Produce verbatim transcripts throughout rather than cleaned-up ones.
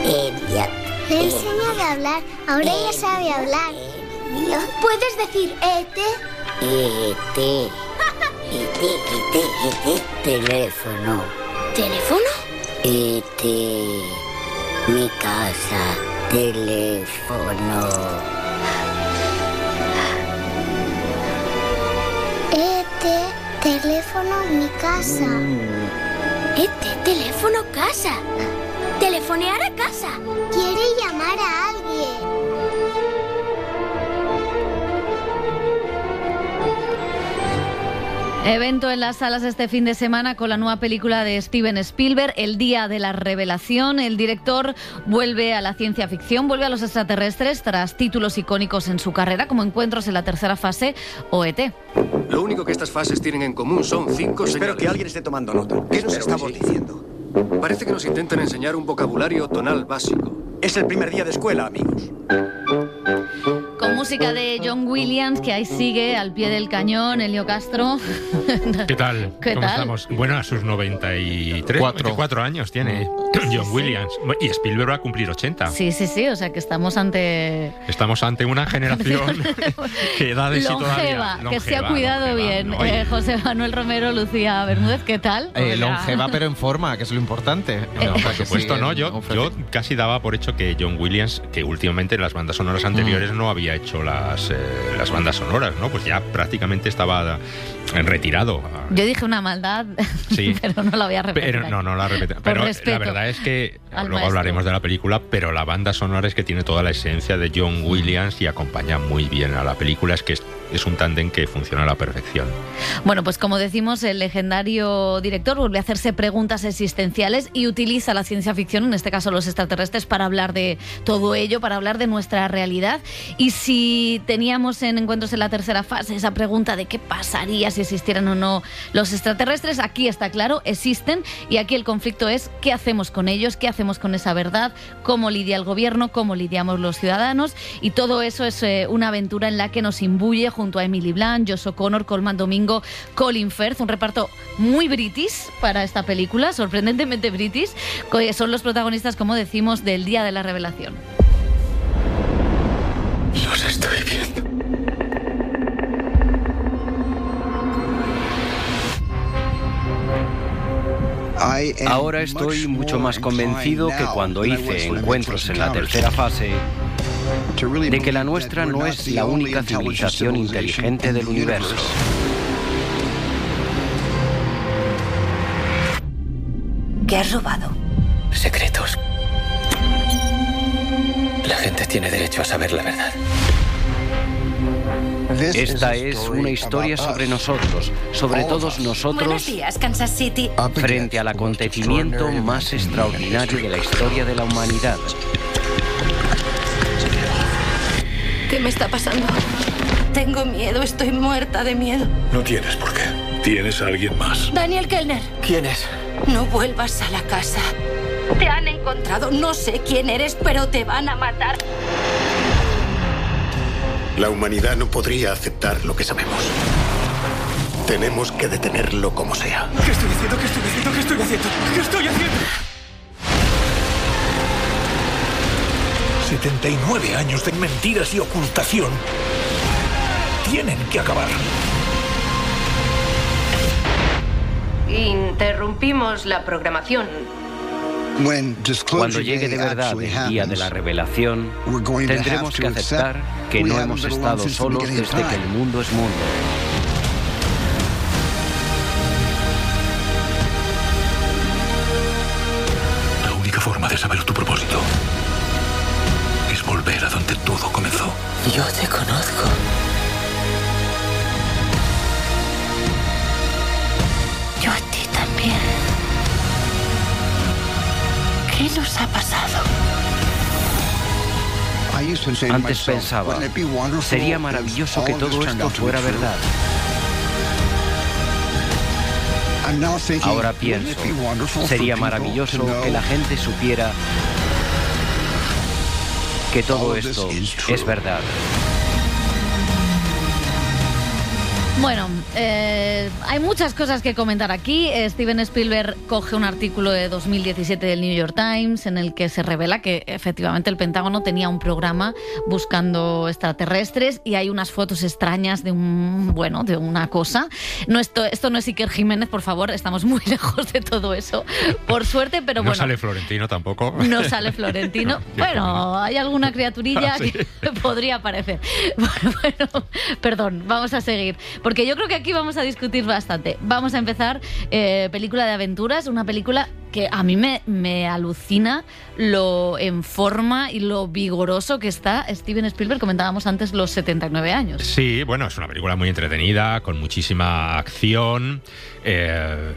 Elliot. Le he enseñado a hablar, ahora ella sabe hablar. ¿Puedes decir E T? E T. E T, E T, E T, teléfono. ¿Teléfono? E T, mi casa, teléfono. E T, teléfono, mi casa. Mm. E T, teléfono, casa. Telefonear a casa. Quiere llamar a alguien. Evento en las salas este fin de semana con la nueva película de Steven Spielberg, El día de la revelación. El director vuelve a la ciencia ficción, vuelve a los extraterrestres tras títulos icónicos en su carrera como Encuentros en la tercera fase o E T. Lo único que estas fases tienen en común son cinco señales. Espero que alguien esté tomando nota. ¿Qué nos estamos diciendo? Parece que nos intentan enseñar un vocabulario tonal básico. Es el primer día de escuela, amigos. Con música de John Williams, que ahí sigue al pie del cañón, Elio Castro. ¿Qué tal? ¿Qué ¿Cómo tal? estamos? Bueno, a sus noventa y tres, Cuatro. noventa y cuatro años tiene Sí, John sí. Williams. Y Spielberg va a cumplir ochenta. Sí, sí, sí, o sea que estamos ante... Estamos ante una generación que da de sí longeva, todavía. que se ha Longeva, cuidado longeva, bien. ¿no? Eh, José Manuel Romero, Lucía Bermúdez, ¿qué tal? Eh, Hola. longeva, pero en forma, que es lo importante. No, O sea, por que supuesto, siguen no. Yo, ofreciendo. yo casi daba por hecho que John Williams, que últimamente en las bandas sonoras anteriores Mm. no había hecho las, eh, las bandas sonoras, ¿no? Pues ya prácticamente estaba eh, retirado. Yo dije una maldad, Sí. pero no la voy a repetir. Pero no, no la repito. Por Pero respeto la verdad es que al luego maestro. hablaremos de la película, pero la banda sonora es que tiene toda la esencia de John Williams y acompaña muy bien a la película. Es que es, es un tándem que funciona a la perfección. Bueno, pues como decimos, el legendario director vuelve a hacerse preguntas existenciales y utiliza la ciencia ficción, en este caso los extraterrestres, para hablar de todo ello, para hablar de nuestra realidad. Y si teníamos en Encuentros en la tercera fase esa pregunta de qué pasaría si existieran o no los extraterrestres, aquí está claro, existen, y aquí el conflicto es qué hacemos con ellos, qué hacemos con esa verdad, cómo lidia el gobierno, cómo lidiamos los ciudadanos, y todo eso es eh, una aventura en la que nos imbuye junto a Emily Blunt, Josh O'Connor, Colman Domingo, Colin Firth, un reparto muy british para esta película, sorprendentemente british, que son los protagonistas, como decimos, del Día de la Revelación. Los estoy viendo. Ahora estoy mucho más convencido que cuando hice Encuentros en la tercera fase de que la nuestra no es la única civilización inteligente del universo. ¿Qué has robado? Secretos. La gente tiene derecho a saber la verdad. Esta es una historia sobre nosotros, sobre todos Buenos nosotros, días, Kansas City. frente al acontecimiento más extraordinario de la historia de la humanidad. ¿Qué me está pasando? Tengo miedo, estoy muerta de miedo. No tienes por qué. Tienes a alguien más. Daniel Kellner, ¿Quién es? no vuelvas a la casa. Te han encontrado, no sé quién eres, pero te van a matar. La humanidad no podría aceptar lo que sabemos. Tenemos que detenerlo como sea. ¿Qué estoy haciendo? ¿Qué estoy haciendo? ¿Qué estoy haciendo? ¿Qué estoy haciendo? setenta y nueve años de mentiras y ocultación tienen que acabar. Interrumpimos la programación. Cuando llegue de verdad el día de la revelación, tendremos que aceptar que no hemos estado solos desde que el mundo es mundo. La única forma de saber tu propósito es volver a donde todo comenzó. Yo te conozco. Yo a ti también. ¿Qué nos ha pasado? Antes pensaba, sería maravilloso que todo esto fuera verdad. Ahora pienso, sería maravilloso que la gente supiera que todo esto es verdad. Bueno, eh, hay muchas cosas que comentar aquí. Steven Spielberg coge un artículo de dos mil diecisiete del New York Times en el que se revela que efectivamente el Pentágono tenía un programa buscando extraterrestres y hay unas fotos extrañas de un, bueno, de una cosa. No, esto, esto no es Iker Jiménez, por favor, estamos muy lejos de todo eso, por suerte, pero no bueno. No sale Florentino tampoco. No sale Florentino. Bueno, hay alguna criaturilla ah, ¿sí? que podría aparecer. Bueno, bueno, perdón, vamos a seguir. Porque yo creo que aquí vamos a discutir bastante. Vamos a empezar, eh, película de aventuras, una película que a mí me, me alucina lo en forma y lo vigoroso que está Steven Spielberg. Comentábamos antes los setenta y nueve años. Sí, bueno, es una película muy entretenida, con muchísima acción, eh,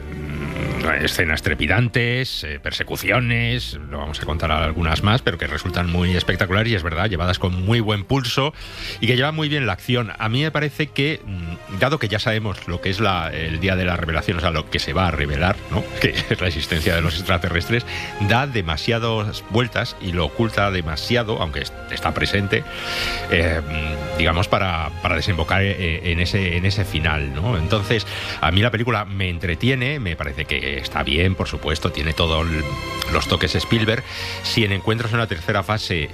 escenas trepidantes, eh, persecuciones, lo vamos a contar algunas más, pero que resultan muy espectaculares y es verdad, llevadas con muy buen pulso y que llevan muy bien la acción. A mí me parece que, dado que ya sabemos lo que es la, el día de la revelación, o sea, lo que se va a revelar, ¿no?, que es la existencia de los extraterrestres, da demasiadas vueltas y lo oculta demasiado, aunque está presente, eh, digamos, para, para desembocar en ese, en ese final, ¿no? Entonces, a mí la película me entretiene, me parece que está bien, por supuesto, tiene todos los toques Spielberg. Si en Encuentros en la tercera fase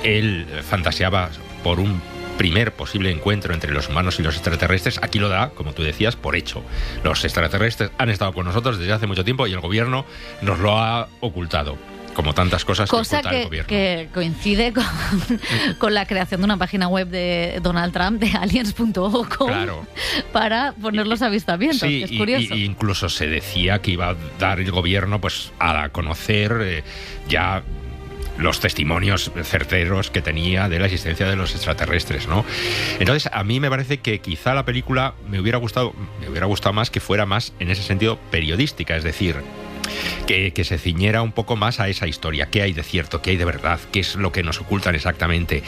él fantaseaba por un primer posible encuentro entre los humanos y los extraterrestres, aquí lo da, como tú decías, por hecho. Los extraterrestres han estado con nosotros desde hace mucho tiempo y el gobierno nos lo ha ocultado, como tantas cosas Cosa que oculta que, el gobierno. que coincide con, con la creación de una página web de Donald Trump, de aliens punto com, claro, para poner los avistamientos, sí, que es curioso. Y, y incluso se decía que iba a dar el gobierno pues a conocer eh, ya los testimonios certeros que tenía de la existencia de los extraterrestres, ¿no? Entonces, a mí me parece que quizá la película me hubiera gustado, me hubiera gustado más que fuera más, en ese sentido, periodística, es decir, que, que se ciñera un poco más a esa historia, qué hay de cierto, qué hay de verdad, qué es lo que nos ocultan exactamente.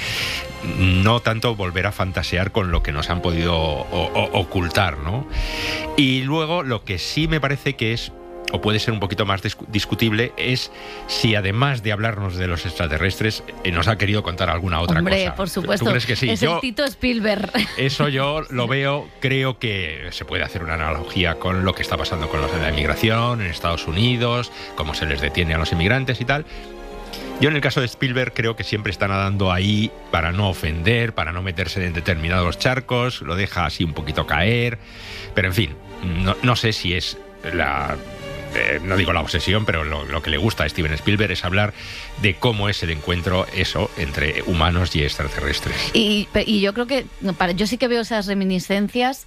No tanto volver a fantasear con lo que nos han podido o, o, ocultar, ¿no? Y luego, lo que sí me parece que es, o puede ser un poquito más discutible, es si además de hablarnos de los extraterrestres eh, nos ha querido contar alguna otra Hombre, cosa. por supuesto. ¿Tú crees que sí? Es yo, el Tito Spielberg. Eso yo lo veo, creo que se puede hacer una analogía con lo que está pasando con los de la inmigración en Estados Unidos, cómo se les detiene a los inmigrantes y tal. Yo en el caso de Spielberg creo que siempre está nadando ahí para no ofender, para no meterse en determinados charcos, lo deja así un poquito caer, pero en fin, no, no sé si es la... Eh, no digo la obsesión, pero lo, lo que le gusta a Steven Spielberg es hablar de cómo es el encuentro, eso, entre humanos y extraterrestres. Y, y yo creo que, para, yo sí que veo esas reminiscencias,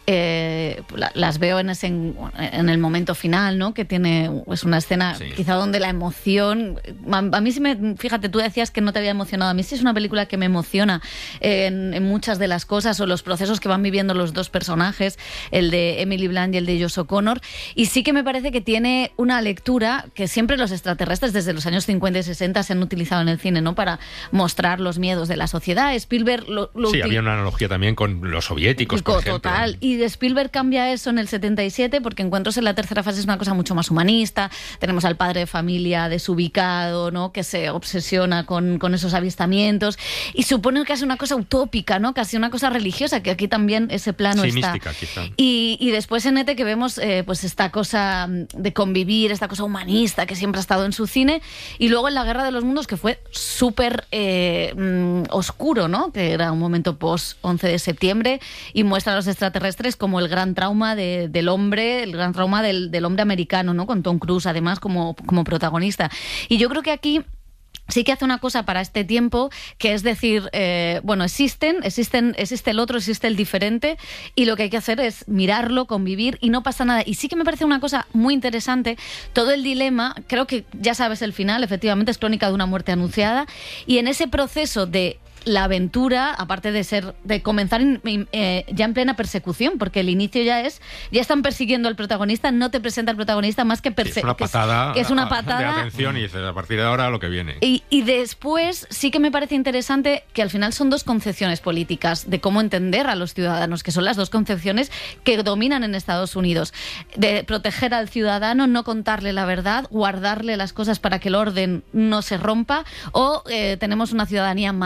eh, las veo en, ese, en el momento final, ¿no? Que tiene, es una escena sí. quizá donde la emoción, a, a mí sí me, fíjate, tú decías que no te había emocionado, a mí sí es una película que me emociona en, en muchas de las cosas o los procesos que van viviendo los dos personajes, el de Emily Blunt y el de Josh O'Connor, y sí que me parece que tiene una lectura que siempre los extraterrestres desde los años cincuenta y sesenta se han utilizado en el cine, ¿no? Para mostrar los miedos de la sociedad. Spielberg lo, lo sí, util... había una analogía también con los soviéticos, por ejemplo. Total, y de Spielberg cambia eso en el setenta y siete porque Encuentros en la tercera fase es una cosa mucho más humanista. Tenemos al padre de familia desubicado, ¿no? Que se obsesiona con, con esos avistamientos y supone casi una cosa utópica, ¿no? Casi una cosa religiosa, que aquí también ese plano sí, está. Mística, quizá. Y, y después en E T que vemos eh, pues esta cosa de convivir, esta cosa humanista que siempre ha estado en su cine, y luego en La Guerra de los Mundos, que fue súper eh, mm, oscuro, ¿no? Que era un momento post once de septiembre y muestra a los extraterrestres como el gran trauma de, del hombre, el gran trauma del, del hombre americano, ¿no? Con Tom Cruise además como, como protagonista. Y yo creo que aquí sí que hace una cosa para este tiempo, que es decir, eh, bueno, existen, existen, existe el otro, existe el diferente, y lo que hay que hacer es mirarlo, convivir, y no pasa nada. Y sí que me parece una cosa muy interesante, todo el dilema, creo que ya sabes el final, efectivamente es Crónica de una muerte anunciada, y en ese proceso de la aventura, aparte de ser de comenzar en, eh, ya en plena persecución, porque el inicio ya es, ya están persiguiendo al protagonista, no te presenta al protagonista más que perseguir. Sí, es una patada, que es, que es una patada de atención y dices, a partir de ahora lo que viene. Y, y después sí que me parece interesante que al final son dos concepciones políticas de cómo entender a los ciudadanos, que son las dos concepciones que dominan en Estados Unidos, de proteger al ciudadano, no contarle la verdad, guardarle las cosas para que el orden no se rompa, o eh, tenemos una ciudadanía madura,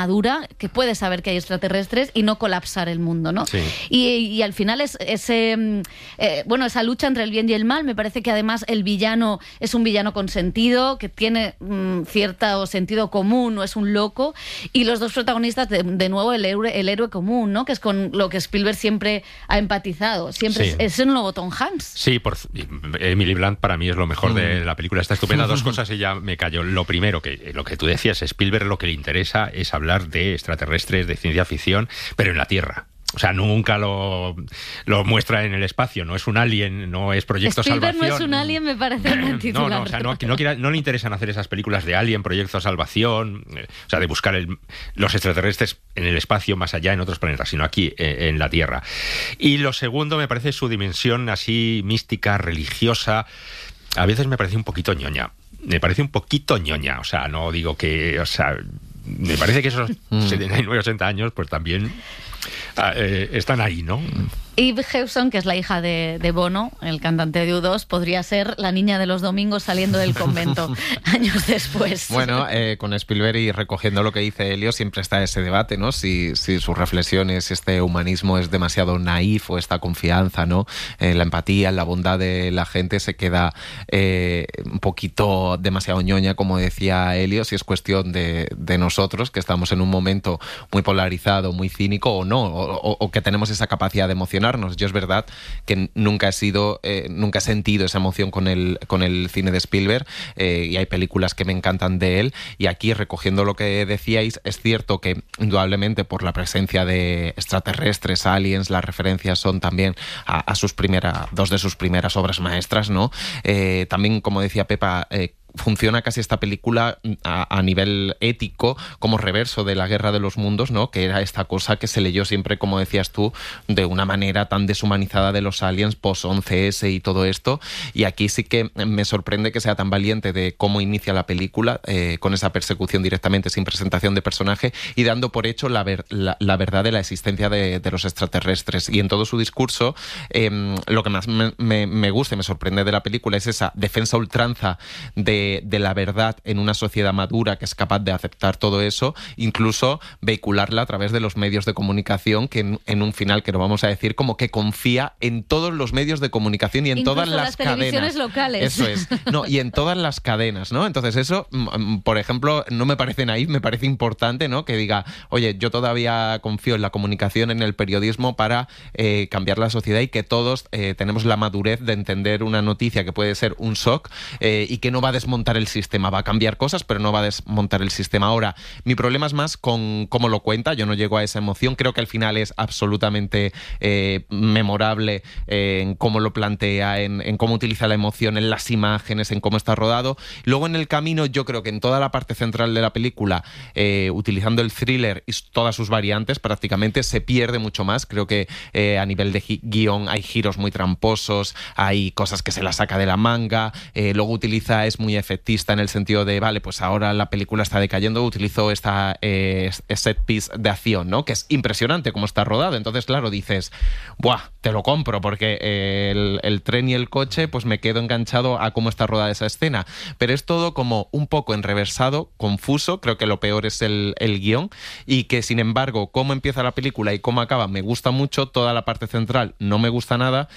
que puede saber que hay extraterrestres y no colapsar el mundo, ¿no? Sí. Y, y al final es ese, eh, bueno, esa lucha entre el bien y el mal. Me parece que además el villano es un villano con sentido, que tiene mmm, cierto sentido común, no es un loco. Y los dos protagonistas, de, de nuevo, el héroe, el héroe común, ¿no? Que es con lo que Spielberg siempre ha empatizado. Siempre Sí. es, es un nuevo Tom Hanks. Sí, por, Emily Blunt para mí es lo mejor de la película. Está estupenda. Dos cosas y ya me callo. Lo primero, que lo que tú decías, Spielberg lo que le interesa es hablar de extraterrestres, de ciencia ficción, pero en la Tierra. O sea, nunca lo, lo muestra en el espacio. No es un alien, no es Proyecto Spielberg Salvación. no es un alien, me parece un titular. No, no, o sea, no, no, quiera, no le interesan hacer esas películas de Alien, Proyecto Salvación, eh, o sea, de buscar el, los extraterrestres en el espacio, más allá, en otros planetas, sino aquí, eh, en la Tierra. Y lo segundo, me parece su dimensión así mística, religiosa. A veces me parece un poquito ñoña. Me parece un poquito ñoña. O sea, no digo que... O sea, me parece que esos setenta y nueve, ochenta años, pues también... Ah, eh, están ahí, ¿no? Eve Hewson, que es la hija de, de Bono, el cantante de U dos, podría ser la niña de los domingos saliendo del convento años después. Bueno, eh, con Spielberg y recogiendo lo que dice Elio, siempre está ese debate, ¿no? Si, si sus reflexiones, este humanismo es demasiado naif o esta confianza, ¿no? Eh, la empatía, la bondad de la gente se queda eh, un poquito demasiado ñoña, como decía Elio, si es cuestión de, de nosotros, que estamos en un momento muy polarizado, muy cínico o no, o, o, o que tenemos esa capacidad de emocionar. Yo es verdad que nunca he sido, eh, nunca he sentido esa emoción con el, con el cine de Spielberg, eh, y hay películas que me encantan de él, y aquí, recogiendo lo que decíais, es cierto que indudablemente por la presencia de extraterrestres, aliens, las referencias son también a, a sus primeras, dos de sus primeras obras maestras, ¿no? Eh, también, como decía Pepa, eh, funciona casi esta película a, a nivel ético como reverso de La Guerra de los Mundos, ¿no? Que era esta cosa que se leyó siempre, como decías tú, de una manera tan deshumanizada de los aliens post once ese y todo esto, y aquí sí que me sorprende que sea tan valiente de cómo inicia la película, eh, con esa persecución directamente sin presentación de personaje y dando por hecho la, ver, la, la verdad de la existencia de, de los extraterrestres, y en todo su discurso eh, lo que más me, me, me gusta y me sorprende de la película es esa defensa ultranza de de la verdad en una sociedad madura que es capaz de aceptar todo eso, incluso vehicularla a través de los medios de comunicación, que en, en un final que no vamos a decir, como que confía en todos los medios de comunicación y en incluso todas las, las televisiones cadenas locales. Eso es, no, y en todas las cadenas, ¿no? Entonces eso, por ejemplo, no me parece naif, me parece importante, ¿no? Que diga, oye, yo todavía confío en la comunicación, en el periodismo para eh, cambiar la sociedad, y que todos eh, tenemos la madurez de entender una noticia que puede ser un shock eh, y que no va a desmontar el sistema, va a cambiar cosas, pero no va a desmontar el sistema. Ahora, mi problema es más con cómo lo cuenta, yo no llego a esa emoción, creo que al final es absolutamente eh, memorable eh, en cómo lo plantea, en, en cómo utiliza la emoción, en las imágenes, en cómo está rodado. Luego en el camino, yo creo que en toda la parte central de la película, eh, utilizando el thriller y todas sus variantes, prácticamente se pierde mucho más. Creo que eh, a nivel de guión hay giros muy tramposos, hay cosas que se la saca de la manga, eh, luego utiliza, es muy efectista en el sentido de, vale, pues ahora la película está decayendo, utilizo esta eh, set piece de acción, ¿no? Que es impresionante cómo está rodado. Entonces, claro, dices, ¡buah! Te lo compro, porque eh, el, el tren y el coche, pues me quedo enganchado a cómo está rodada esa escena. Pero es todo como un poco enreversado, confuso, creo que lo peor es el, el guión, y que, sin embargo, cómo empieza la película y cómo acaba me gusta mucho, toda la parte central no me gusta nada,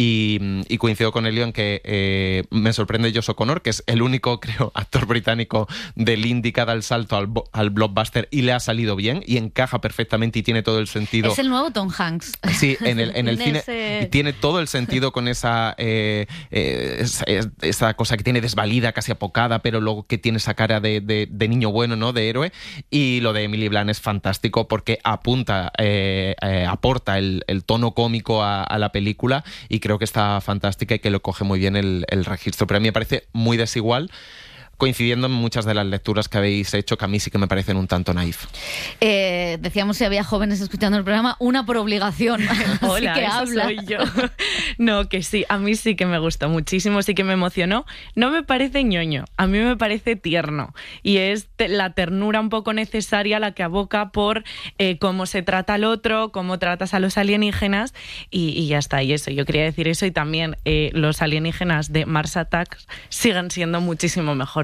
y, y coincido con Elio en que eh, me sorprende Josh O'Connor, que es el único, creo, actor británico del indie que da el salto al, al blockbuster, y le ha salido bien y encaja perfectamente y tiene todo el sentido. Es el nuevo Tom Hanks. Sí, en el, en el cine ese... y tiene todo el sentido con esa, eh, eh, esa, esa cosa que tiene desvalida, casi apocada, pero luego que tiene esa cara de, de, de niño bueno, ¿no? De héroe. Y lo de Emily Blunt es fantástico porque apunta, eh, eh, aporta el, el tono cómico a, a la película, y creo que está fantástica y que lo coge muy bien el, el registro. Pero a mí me parece muy desigual, coincidiendo en muchas de las lecturas que habéis hecho, que a mí sí que me parecen un tanto naif. Eh, decíamos si había jóvenes escuchando el programa, una por obligación. Hola, Así que esa habla. soy yo. No, que sí, a mí sí que me gustó muchísimo, sí que me emocionó. No me parece ñoño, a mí me parece tierno, y es la ternura un poco necesaria la que aboca por eh, cómo se trata al otro, cómo tratas a los alienígenas, y, y ya está, y eso, yo quería decir eso. Y también eh, los alienígenas de Mars Attacks siguen siendo muchísimo mejores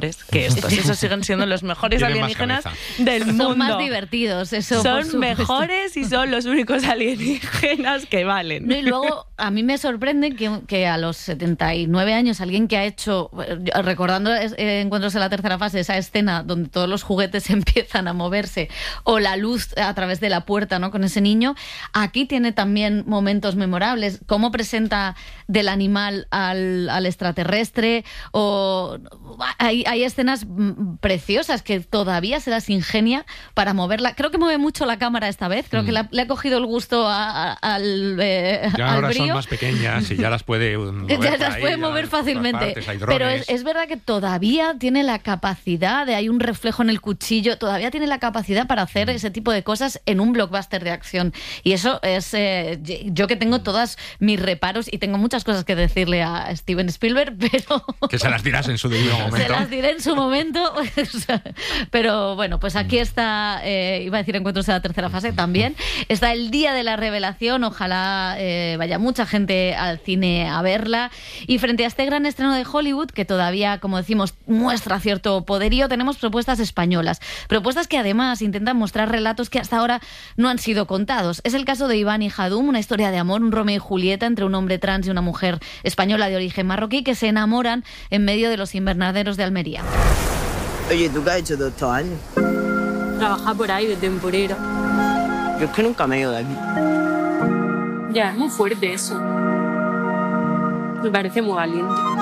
¿sabes? Que estos, esos siguen siendo los mejores alienígenas del mundo. Son más divertidos, eso. Son mejores y son los únicos alienígenas que valen. No, y luego, a mí me sorprende que, que a los setenta y nueve años, alguien que ha hecho, recordando eh, Encuentros en la tercera fase, esa escena donde todos los juguetes empiezan a moverse, o la luz a través de la puerta, ¿no? Con ese niño, aquí tiene también momentos memorables. Cómo presenta del animal al, al extraterrestre, o hay, hay escenas preciosas que todavía se las ingenia para moverla. Creo que mueve mucho la cámara esta vez, creo mm. que le ha, le ha cogido el gusto a, a, al eh, Ya al ahora brío. son más pequeñas y ya las puede mover ya las ahí, puede ya mover fácilmente. Partes, pero es, es verdad que todavía tiene la capacidad de, hay un reflejo en el cuchillo, todavía tiene la capacidad para hacer mm. ese tipo de cosas en un blockbuster de acción. Y eso es, eh, yo que tengo todas mis reparos y tengo muchas cosas que decirle a Steven Spielberg, pero... Que se las dirás en su debido momento. Se las diré en su momento. Pero bueno, pues aquí está, eh, iba a decir Encuentros en la tercera fase también. Está el día de la revelación, ojalá eh, vaya mucha gente al cine a verla. Y frente a este gran estreno de Hollywood, que todavía, como decimos, muestra cierto poderío, tenemos propuestas españolas. Propuestas que además intentan mostrar relatos que hasta ahora no han sido contados. Es el caso de Iván y Jadum, una historia de amor, un Romeo y Julieta entre un hombre trans y una mujer española de origen marroquí que se enamoran en medio de los invernaderos de Almería. Oye, ¿tú qué has hecho todos estos años? Trabajar por ahí de temporera. Yo es que nunca me he ido de aquí. Ya, es muy fuerte eso. Me parece muy valiente.